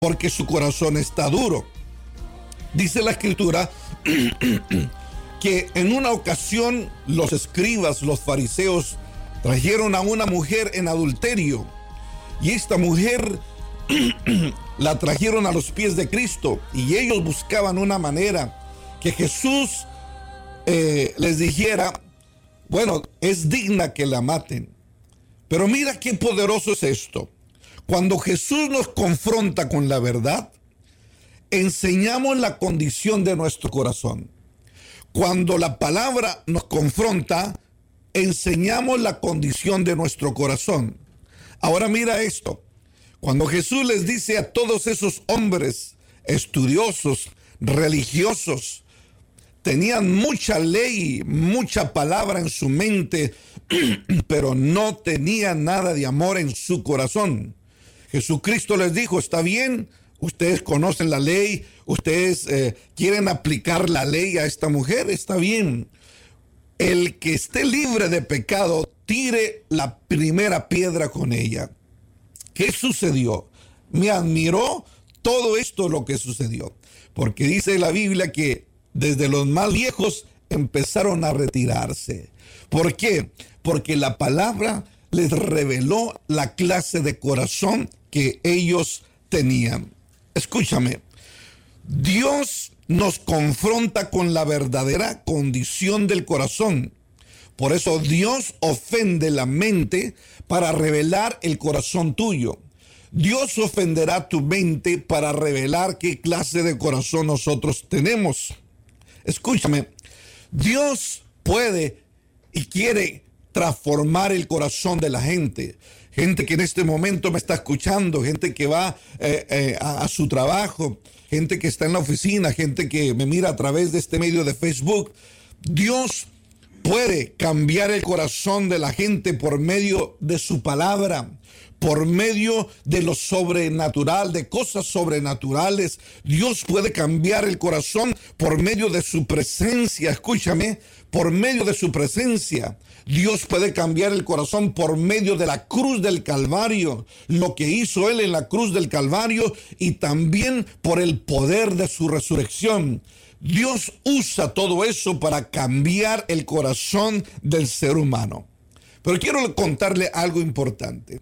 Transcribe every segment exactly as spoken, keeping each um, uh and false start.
porque su corazón está duro. Dice la escritura que en una ocasión los escribas, los fariseos, trajeron a una mujer en adulterio, y esta mujer la trajeron a los pies de Cristo, y ellos buscaban una manera que Jesús eh, les dijera, bueno, es digna que la maten. Pero mira qué poderoso es esto. Cuando Jesús nos confronta con la verdad, enseñamos la condición de nuestro corazón. Cuando la palabra nos confronta, enseñamos la condición de nuestro corazón. Ahora mira esto. Cuando Jesús les dice a todos esos hombres estudiosos, religiosos, tenían mucha ley, mucha palabra en su mente, pero no tenían nada de amor en su corazón. Jesucristo les dijo, está bien, ustedes conocen la ley, ustedes eh, quieren aplicar la ley a esta mujer, está bien. El que esté libre de pecado, tire la primera piedra con ella. ¿Qué sucedió? Me admiró todo esto lo que sucedió, porque dice la Biblia que desde los más viejos empezaron a retirarse. ¿Por qué? Porque la palabra les reveló la clase de corazón que ellos tenían. Escúchame, Dios nos confronta con la verdadera condición del corazón. Por eso Dios ofende la mente para revelar el corazón tuyo. Dios ofenderá tu mente para revelar qué clase de corazón nosotros tenemos. Escúchame, Dios puede y quiere transformar el corazón de la gente. Gente que en este momento me está escuchando, gente que va eh, eh, a, a su trabajo, gente que está en la oficina, gente que me mira a través de este medio de Facebook. Dios puede cambiar el corazón de la gente por medio de su palabra, por medio de lo sobrenatural, de cosas sobrenaturales. Dios puede cambiar el corazón por medio de su presencia. Escúchame, por medio de su presencia. Dios puede cambiar el corazón por medio de la cruz del Calvario, lo que hizo Él en la cruz del Calvario, y también por el poder de su resurrección. Dios usa todo eso para cambiar el corazón del ser humano. Pero quiero contarle algo importante.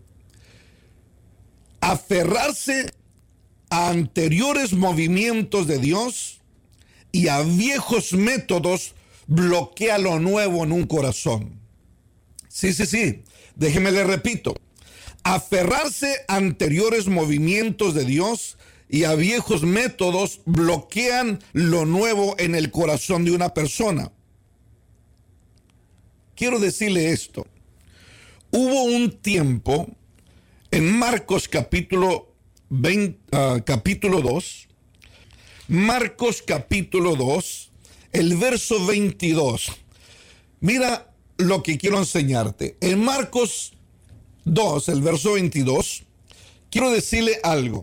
Aferrarse a anteriores movimientos de Dios y a viejos métodos bloquea lo nuevo en un corazón. Sí, sí, sí. Déjeme le repito. Aferrarse a anteriores movimientos de Dios y a viejos métodos bloquean lo nuevo en el corazón de una persona. Quiero decirle esto. Hubo un tiempo en Marcos capítulo veinte, uh, capítulo dos, Marcos capítulo dos, el verso veintidós. Mira lo que quiero enseñarte. En Marcos dos, el verso veintidós, quiero decirle algo.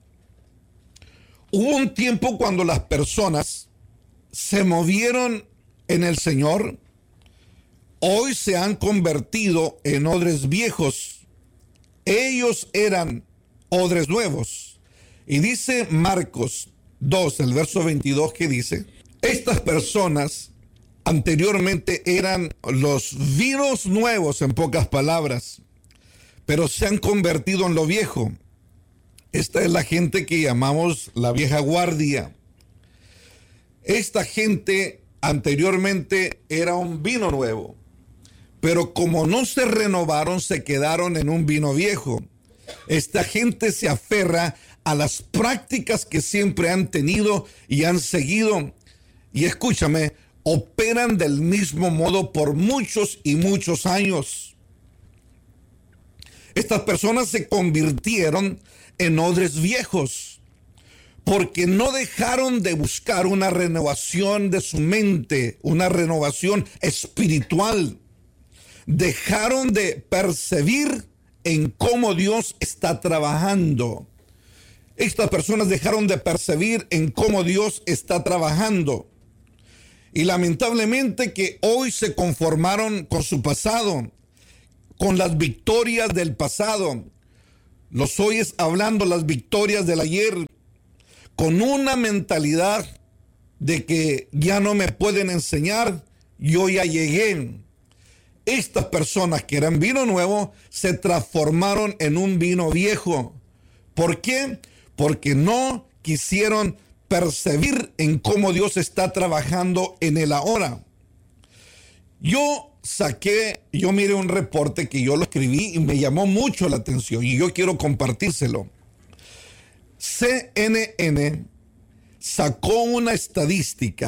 Hubo un tiempo cuando las personas se movieron en el Señor. Hoy se han convertido en odres viejos. Ellos eran odres nuevos. Y dice Marcos dos, el verso veintidós, que dice: estas personas anteriormente eran los vinos nuevos, en pocas palabras, pero se han convertido en lo viejo. Esta es la gente que llamamos la vieja guardia. Esta gente anteriormente era un vino nuevo, pero como no se renovaron, se quedaron en un vino viejo. Esta gente se aferra a las prácticas que siempre han tenido y han seguido. Y escúchame, operan del mismo modo por muchos y muchos años. Estas personas se convirtieron en odres viejos porque no dejaron de buscar una renovación de su mente, una renovación espiritual. Dejaron de percibir en cómo Dios está trabajando. Estas personas dejaron de percibir en cómo Dios está trabajando. Y lamentablemente que hoy se conformaron con su pasado, con las victorias del pasado. los oyes hablando las victorias del ayer con una mentalidad de que ya no me pueden enseñar, yo ya llegué. Estas personas que eran vino nuevo se transformaron en un vino viejo. ¿Por qué? Porque no quisieron percibir en cómo Dios está trabajando en el ahora. Yo saqué, yo miré un reporte que yo lo escribí y me llamó mucho la atención y yo quiero compartírselo. C N N sacó una estadística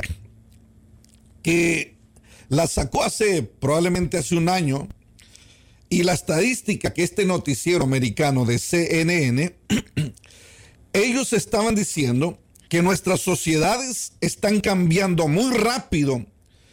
que la sacó hace, probablemente hace un año, y la estadística que este noticiero americano de C N N, ellos estaban diciendo que nuestras sociedades están cambiando muy rápido,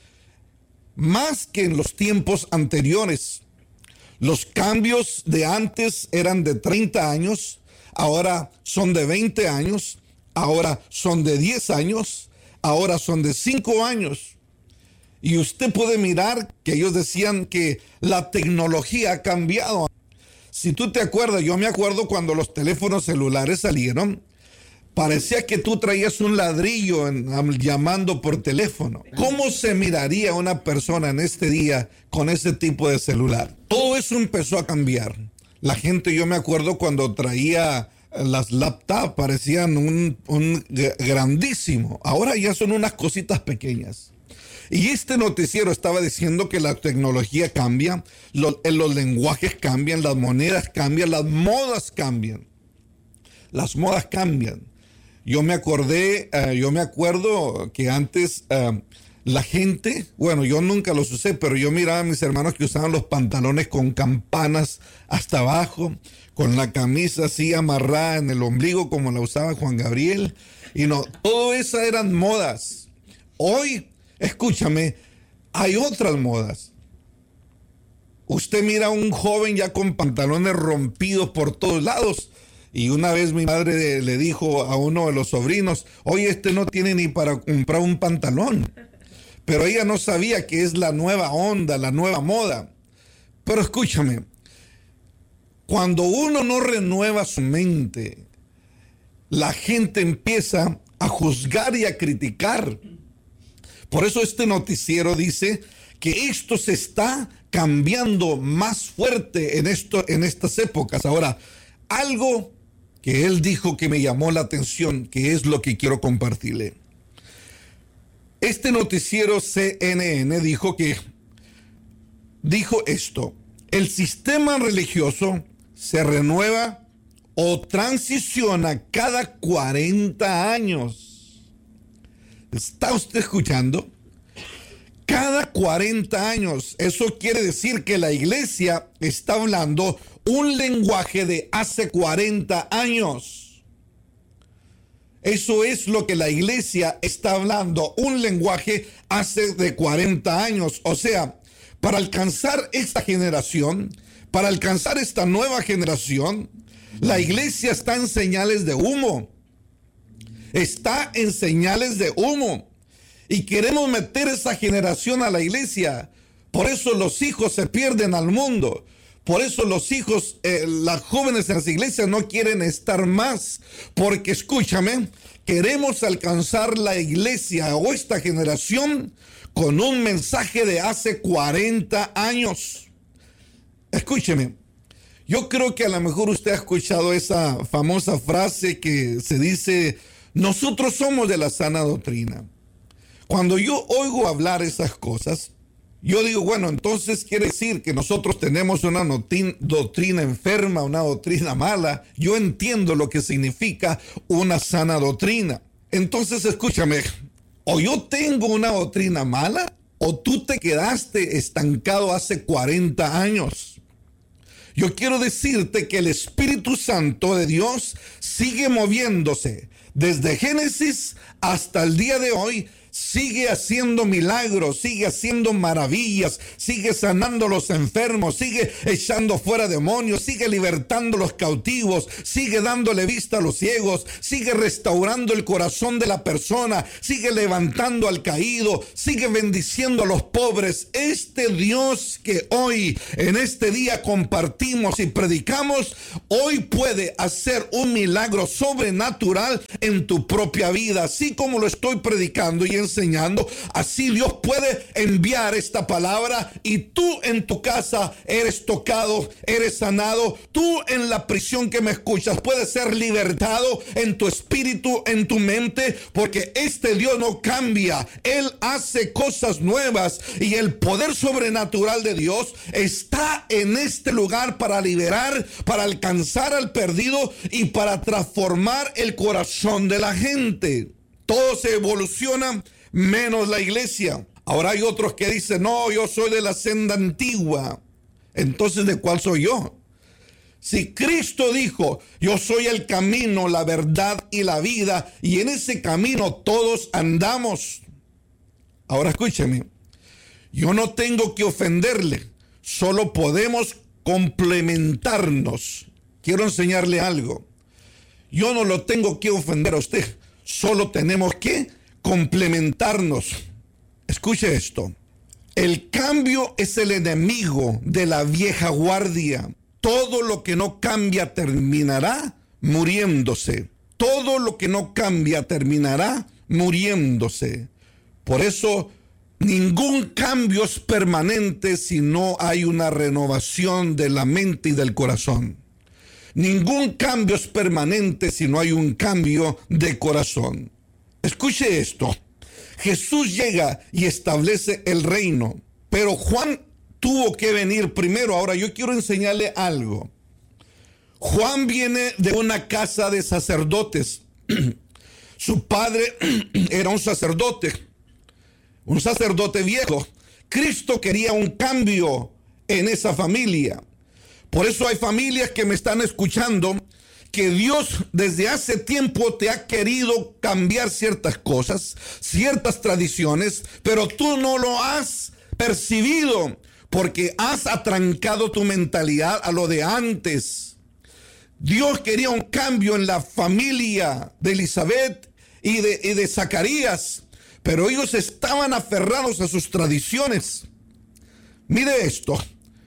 más que en los tiempos anteriores. Los cambios de antes eran de treinta años, ahora son de veinte años, ahora son de diez años, ahora son de cinco años. Y usted puede mirar que ellos decían que la tecnología ha cambiado. Si tú te acuerdas, yo me acuerdo cuando los teléfonos celulares salieron, parecía que tú traías un ladrillo en, llamando por teléfono. ¿Cómo se miraría una persona en este día con ese tipo de celular? Todo eso empezó a cambiar. La gente, yo me acuerdo cuando traía las laptops, parecían un, un grandísimo. Ahora ya son unas cositas pequeñas. Y este noticiero estaba diciendo que la tecnología cambia, los, los lenguajes cambian, las monedas cambian, las modas cambian. Las modas cambian. Yo me acordé, uh, yo me acuerdo que antes uh, la gente, bueno, yo nunca los usé, pero yo miraba a mis hermanos que usaban los pantalones con campanas hasta abajo, con la camisa así amarrada en el ombligo como la usaba Juan Gabriel. Y no, todo eso eran modas. Hoy, escúchame, hay otras modas. Usted mira a un joven ya con pantalones rompidos por todos lados. Y una vez mi madre le dijo a uno de los sobrinos, oye, este no tiene ni para comprar un pantalón. Pero ella no sabía que es la nueva onda, la nueva moda. Pero escúchame, cuando uno no renueva su mente, la gente empieza a juzgar y a criticar. Por eso este noticiero dice que esto se está cambiando más fuerte en, esto, en estas épocas. Ahora, algo que él dijo que me llamó la atención, que es lo que quiero compartirle. Este noticiero C N N dijo que, dijo esto, el sistema religioso se renueva o transiciona cada cuarenta años. ¿Está usted escuchando? Cada cuarenta años. Eso quiere decir que la iglesia está hablando un lenguaje de hace cuarenta años. Eso es lo que la iglesia está hablando, un lenguaje hace de cuarenta años. O sea, para alcanzar esta generación, para alcanzar esta nueva generación, la iglesia está en señales de humo. Está en señales de humo. Y queremos meter esa generación a la iglesia. Por eso los hijos se pierden al mundo. Por eso los hijos, eh, las jóvenes en las iglesias no quieren estar más. Porque escúchame, queremos alcanzar la iglesia o esta generación con un mensaje de hace cuarenta años. Escúcheme, yo creo que a lo mejor usted ha escuchado esa famosa frase que se dice, nosotros somos de la sana doctrina. Cuando yo oigo hablar esas cosas, yo digo, bueno, entonces quiere decir que nosotros tenemos una doctrina enferma, una doctrina mala. Yo entiendo lo que significa una sana doctrina. Entonces, escúchame, o yo tengo una doctrina mala, o tú te quedaste estancado hace cuarenta años. Yo quiero decirte que el Espíritu Santo de Dios sigue moviéndose desde Génesis hasta el día de hoy. sigue haciendo milagros, sigue haciendo maravillas, sigue sanando a los enfermos, sigue echando fuera demonios, sigue libertando a los cautivos, sigue dándole vista a los ciegos, sigue restaurando el corazón de la persona, sigue levantando al caído, sigue bendiciendo a los pobres. Este Dios que hoy, en este día compartimos y predicamos, hoy puede hacer un milagro sobrenatural en tu propia vida. Así como lo estoy predicando y enseñando, así Dios puede enviar esta palabra y tú en tu casa eres tocado, eres sanado. Tú en la prisión que me escuchas puedes ser libertado en tu espíritu, en tu mente, porque este Dios no cambia. Él hace cosas nuevas y el poder sobrenatural de Dios está en este lugar para liberar, para alcanzar al perdido y para transformar el corazón de la gente. Todo se evoluciona menos la iglesia. Ahora hay otros que dicen, no, yo soy de la senda antigua. Entonces, ¿de cuál soy yo? Si Cristo dijo, yo soy el camino, la verdad y la vida, y en ese camino todos andamos. Ahora escúcheme, yo no tengo que ofenderle, solo podemos complementarnos. Quiero enseñarle algo. Yo no lo tengo que ofender a usted, solo tenemos que complementarnos. Escuche esto. El cambio es el enemigo de la vieja guardia. Todo lo que no cambia terminará muriéndose. Todo lo que no cambia terminará muriéndose. Por eso, ningún cambio es permanente si no hay una renovación de la mente y del corazón. Ningún cambio es permanente si no hay un cambio de corazón. Escuche esto. Jesús llega y establece el reino, pero Juan tuvo que venir primero. Ahora yo quiero enseñarle algo. Juan viene de una casa de sacerdotes. Su padre era un sacerdote, un sacerdote viejo. Cristo quería un cambio en esa familia. Por eso hay familias que me están escuchando, que Dios desde hace tiempo te ha querido cambiar ciertas cosas, ciertas tradiciones, pero tú no lo has percibido porque has atrancado tu mentalidad a lo de antes. Dios quería un cambio en la familia de Elizabeth y de, y de Zacarías, pero ellos estaban aferrados a sus tradiciones. Mire esto.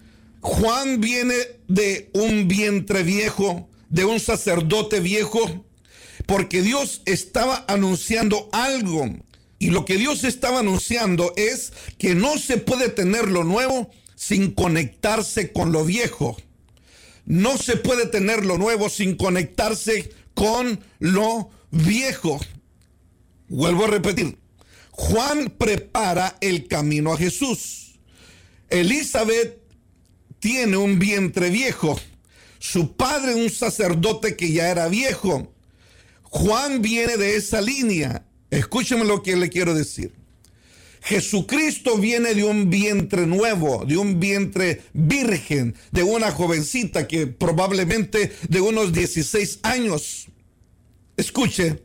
Juan viene de un vientre viejo, de un sacerdote viejo, porque Dios estaba anunciando algo. Y lo que Dios estaba anunciando es que no se puede tener lo nuevo sin conectarse con lo viejo. No se puede tener lo nuevo sin conectarse con lo viejo. Vuelvo a repetir. Juan prepara el camino a Jesús. Elizabeth tiene un vientre viejo. Su padre, un sacerdote que ya era viejo. Juan viene de esa línea. Escúcheme lo que le quiero decir. Jesucristo viene de un vientre nuevo, de un vientre virgen, de una jovencita que probablemente de unos dieciséis años. Escuche,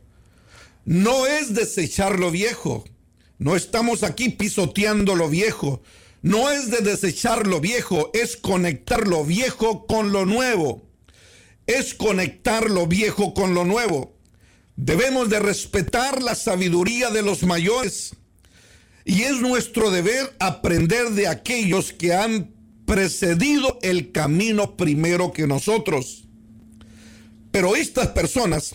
no es desechar lo viejo. No estamos aquí pisoteando lo viejo. No es de desechar lo viejo, es conectar lo viejo con lo nuevo. Es conectar lo viejo con lo nuevo. Debemos de respetar la sabiduría de los mayores. Y es nuestro deber aprender de aquellos que han precedido el camino primero que nosotros. Pero estas personas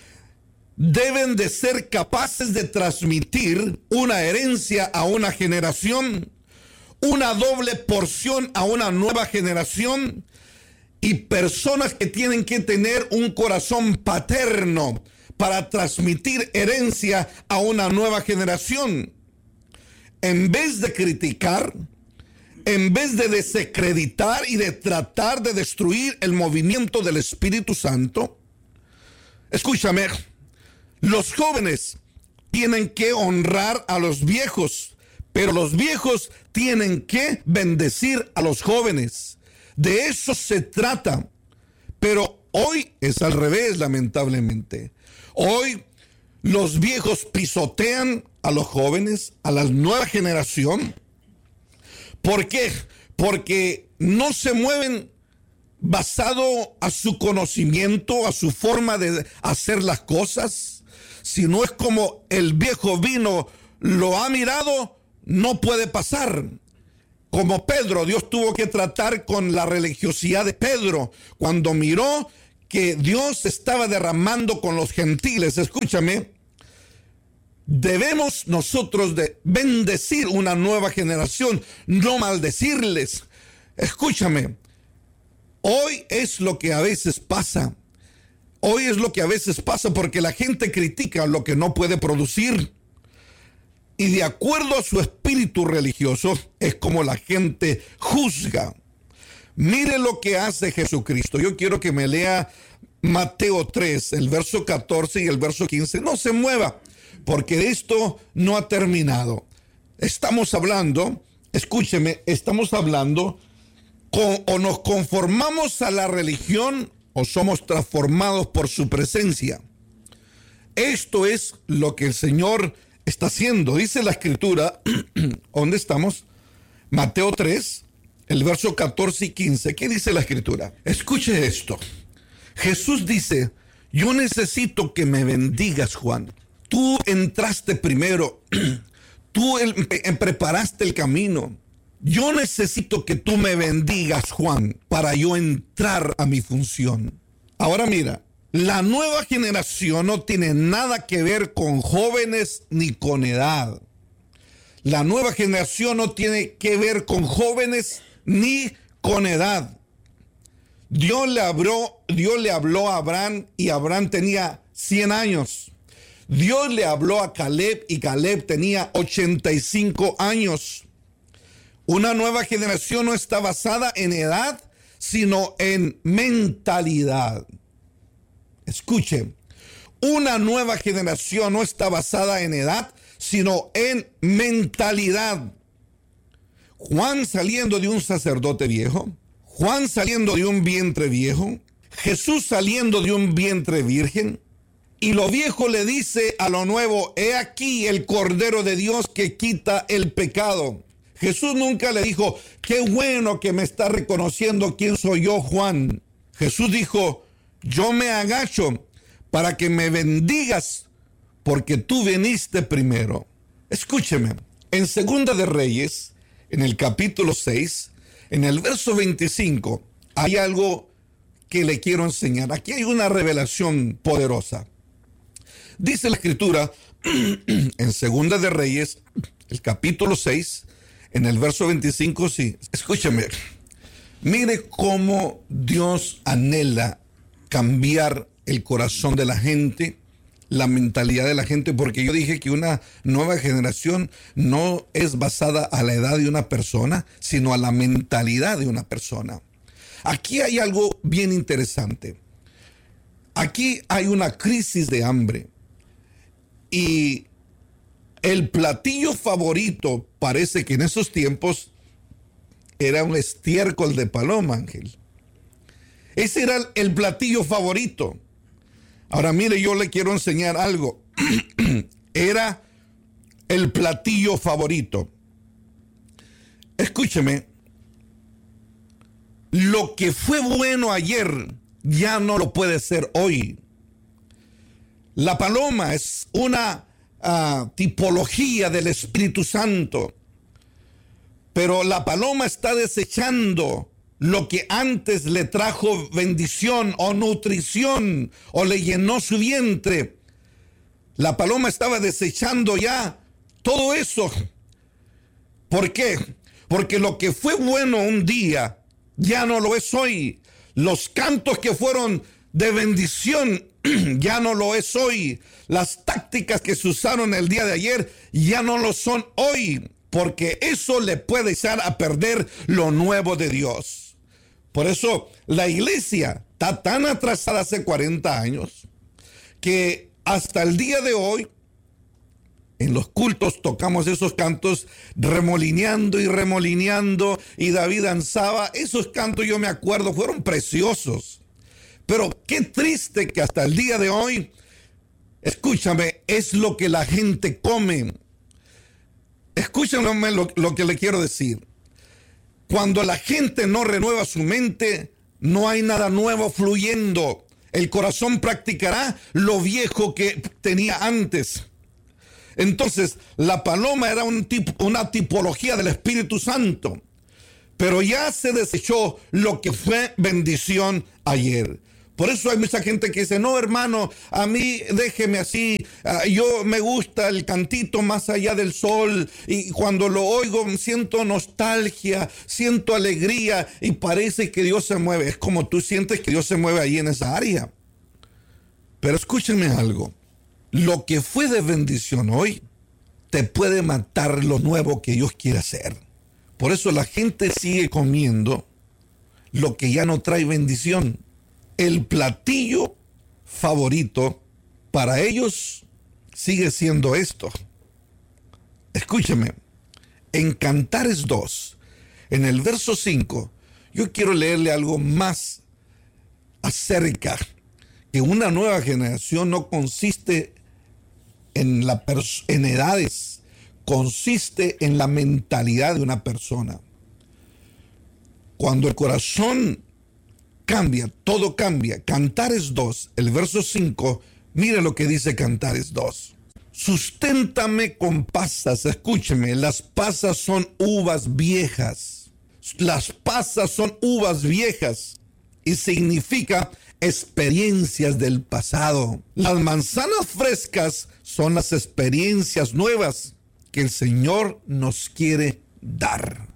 deben de ser capaces de transmitir una herencia a una generación, una doble porción a una nueva generación, y personas que tienen que tener un corazón paterno para transmitir herencia a una nueva generación. En vez de criticar, en vez de desacreditar y de tratar de destruir el movimiento del Espíritu Santo, escúchame, los jóvenes tienen que honrar a los viejos, pero los viejos tienen que bendecir a los jóvenes. De eso se trata. Pero hoy es al revés, lamentablemente. Hoy los viejos pisotean a los jóvenes, a la nueva generación. ¿Por qué? Porque no se mueven basado a su conocimiento, a su forma de hacer las cosas, sino es como el viejo vino lo ha mirado, no puede pasar. Como Pedro, Dios tuvo que tratar con la religiosidad de Pedro cuando miró que Dios estaba derramando con los gentiles. Escúchame, debemos nosotros de bendecir una nueva generación, no maldecirles. Escúchame, hoy es lo que a veces pasa. Hoy es lo que a veces pasa porque la gente critica lo que no puede producir. Y de acuerdo a su espíritu religioso, es como la gente juzga. Mire lo que hace Jesucristo. Yo quiero que me lea Mateo tres, el verso catorce y el verso quince. No se mueva, porque esto no ha terminado. Estamos hablando, escúcheme, estamos hablando con, o nos conformamos a la religión o somos transformados por su presencia. Esto es lo que el Señor está haciendo. Dice la escritura, ¿dónde estamos? Mateo tres, el verso catorce y quince. ¿Qué dice la escritura? Escuche esto. Jesús dice, yo necesito que me bendigas, Juan. Tú entraste primero, tú el, eh, preparaste el camino. Yo necesito que tú me bendigas, Juan, para yo entrar a mi función. Ahora mira, la nueva generación no tiene nada que ver con jóvenes ni con edad. La nueva generación no tiene que ver con jóvenes ni con edad. Dios le habló, Dios le habló a Abraham y Abraham tenía cien años. Dios le habló a Caleb y Caleb tenía ochenta y cinco años. Una nueva generación no está basada en edad, sino en mentalidad. Escuchen, una nueva generación no está basada en edad, sino en mentalidad. Juan saliendo de un sacerdote viejo, Juan saliendo de un vientre viejo, Jesús saliendo de un vientre virgen, y lo viejo le dice a lo nuevo, he aquí el Cordero de Dios que quita el pecado. Jesús nunca le dijo, qué bueno que me está reconociendo quién soy yo, Juan. Jesús dijo, yo me agacho para que me bendigas porque tú viniste primero. Escúcheme, en Segunda de Reyes, en el capítulo seis, en el verso veinticinco, hay algo que le quiero enseñar. Aquí hay una revelación poderosa. Dice la escritura en Segunda de Reyes, el capítulo seis, en el verso veinticinco, sí, escúcheme, mire cómo Dios anhela cambiar el corazón de la gente, la mentalidad de la gente, porque yo dije que una nueva generación no es basada a la edad de una persona, sino a la mentalidad de una persona. Aquí hay algo bien interesante. Aquí hay una crisis de hambre y el platillo favorito parece que en esos tiempos era un estiércol de paloma, Ángel. Ese era el platillo favorito. Ahora mire, yo le quiero enseñar algo. Era el platillo favorito. Escúcheme. Lo que fue bueno ayer ya no lo puede ser hoy. La paloma es una uh, tipología del Espíritu Santo. Pero la paloma está desechando lo que antes le trajo bendición o nutrición o le llenó su vientre. La paloma estaba desechando ya todo eso. ¿Por qué? Porque lo que fue bueno un día ya no lo es hoy. Los cantos que fueron de bendición ya no lo es hoy. Las tácticas que se usaron el día de ayer ya no lo son hoy, porque eso le puede echar a perder lo nuevo de Dios. Por eso la iglesia está tan atrasada hace cuarenta años que hasta el día de hoy en los cultos tocamos esos cantos remolineando y remolineando, y David danzaba. Esos cantos, yo me acuerdo, fueron preciosos. Pero qué triste que hasta el día de hoy escúchame, es lo que la gente come. Escúchame lo, lo que le quiero decir. Cuando la gente no renueva su mente, no hay nada nuevo fluyendo. El corazón practicará lo viejo que tenía antes. Entonces, la paloma era un tipo, una tipología del Espíritu Santo. Pero ya se desechó lo que fue bendición ayer. Por eso hay mucha gente que dice, no, hermano, a mí déjeme así, uh, yo me gusta el cantito Más allá del sol, y cuando lo oigo siento nostalgia, siento alegría, y parece que Dios se mueve. Es como tú sientes que Dios se mueve ahí en esa área. Pero escúchenme algo, lo que fue de bendición hoy, te puede matar lo nuevo que Dios quiere hacer. Por eso la gente sigue comiendo lo que ya no trae bendición. El platillo favorito para ellos sigue siendo esto. Escúcheme, en Cantares dos, en el verso cinco, yo quiero leerle algo más acerca que una nueva generación no consiste en, la pers- en edades, consiste en la mentalidad de una persona. Cuando el corazón cambia, todo cambia. Cantares dos, el verso cinco, mire lo que dice Cantares dos. Susténtame con pasas, escúcheme, las pasas son uvas viejas. Las pasas son uvas viejas y significa experiencias del pasado. Las manzanas frescas son las experiencias nuevas que el Señor nos quiere dar.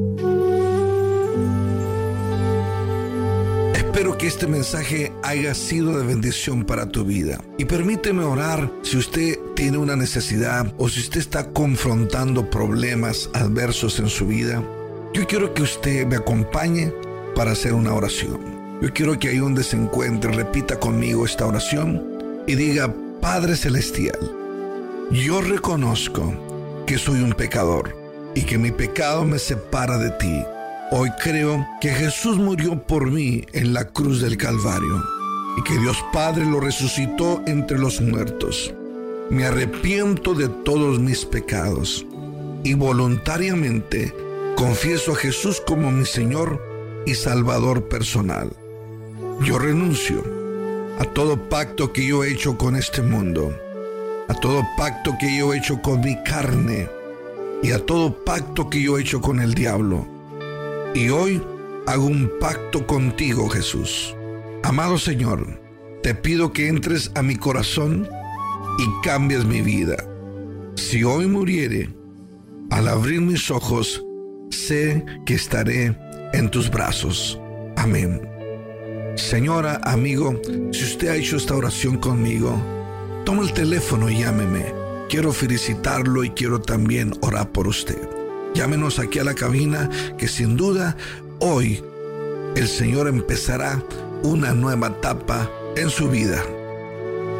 Espero que este mensaje haya sido de bendición para tu vida. Y permíteme orar si usted tiene una necesidad o si usted está confrontando problemas adversos en su vida. Yo quiero que usted me acompañe para hacer una oración. Yo quiero que ahí donde se encuentre repita conmigo esta oración y diga: Padre Celestial, yo reconozco que soy un pecador y que mi pecado me separa de ti. Hoy creo que Jesús murió por mí en la cruz del Calvario y que Dios Padre lo resucitó entre los muertos. Me arrepiento de todos mis pecados y voluntariamente confieso a Jesús como mi Señor y Salvador personal. Yo renuncio a todo pacto que yo he hecho con este mundo, a todo pacto que yo he hecho con mi carne y a todo pacto que yo he hecho con el diablo. Y hoy hago un pacto contigo, Jesús. Amado Señor, te pido que entres a mi corazón y cambies mi vida. Si hoy muriere, al abrir mis ojos, sé que estaré en tus brazos. Amén. Señora, amigo, si usted ha hecho esta oración conmigo, toma el teléfono y llámeme. Quiero felicitarlo y quiero también orar por usted. Llámenos aquí a la cabina, que sin duda hoy el Señor empezará una nueva etapa en su vida.